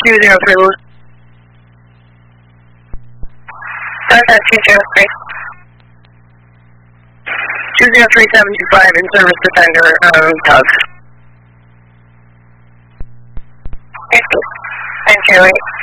203 Lewis. Contact 203. 203-725 in service defender, Doug. Thank you.